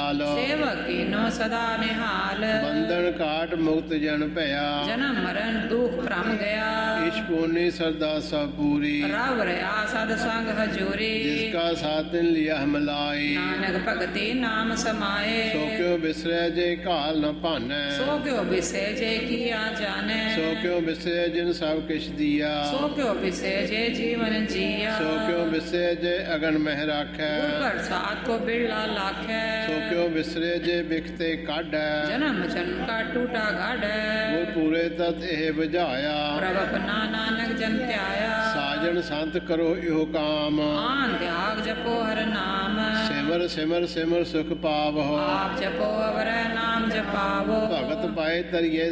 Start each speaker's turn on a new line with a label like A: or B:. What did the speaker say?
A: ਦਇਆਲ।
B: ਸੇਵਕ ਕੀਨੋ ਸਦਾ ਨਿਹਾਲ।
A: ਬੰਧਨ ਕਾਟ ਮੁਕਤ ਜਨ ਭਇਆ।
B: ਜਨਮ ਮਰਨ ਦੁਖ ਭ੍ਰਮ ਗਿਆ।
A: ਇਛ ਪੂਰਨੀ ਸਰਦਾ ਸਭ ਪੂਰੀ।
B: ਰਵ ਰਿਆ ਸਦ ਸੰਗ ਹਜੂਰੀ।
A: ਜਿਸ ਕਾ ਸਾਥਨ ਲਿਆ ਹਮਲਾਈ।
B: ਨਾਨਕ ਭਗਤੀ ਨਾਮ ਸਮਾਏ।
A: ਸੋ ਕਿਉ ਬਿਸਰੈ ਜੇ ਘਾਲ ਨ ਭਾਨੈ।
B: ਸੋ ਕਿਉ ਬਿਸੈ ਜੇ ਕੀਆ ਜਾਣੈ।
A: ਸੋ ਕਿਉ ਬਿਸਰੈ ਜਿਨ ਸਭ ਕਿਛ ਦੀਆ।
B: ਸੋ ਕਿਉ ਬਿਸੈ ਜੇ ਜੀਵਨ ਜੀਆ।
A: ਸੋ ਕਿਉ ਬਿਸਰੈ ਜੇ ਅਗਨ ਮਹਿ ਰਾਖੈ।
B: ਗੁਰ ਪ੍ਰਸਾਦ ਕੋ ਬਿਰਲਾ ਲਾਖੈ।
A: ਸੋ ਕਿਉ ਬਿਸਰੈ ਜੇ ਬਿਖਤੇ ਕਾਢੈ।
B: ਜਨਮ ਜਨਮ ਕਾ ਟੂਟਾ ਗਾਢੈ।
A: ਗੁਰ ਪੂਰੇ ਤਤ ਇਹ ਬੁਝਾਇਆ।
B: ਪ੍ਰਭ ਆਪਣਾ ਨਾਨਕ ਜਨ ਧਿਆਇਆ।
A: ਸਾਜਨ ਸੰਤ ਕਰੋ ਇਹੋ ਕਾਮ।
B: ਆਨ ਤਿਆਗ ਜਪੋ ਹਰ ਨਾਮ।
A: ਸਿਮਰ ਸਿਮਰ ਸਿਮਰ ਸੁਖ ਪਾਵਹੁ।
B: ਆਪ ਜਪੋ ਅਵਰੈ ਨਾਮ ਜਪਾਵੋ।
A: ਭਗਤ ਪਾਏ ਤਰੀਏ